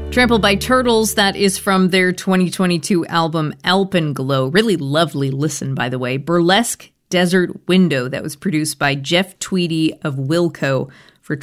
Trampled by Turtles, that is from their 2022 album Alpenglow. Really lovely listen, by the way. Burlesque Desert Window, that was produced by Jeff Tweedy of Wilco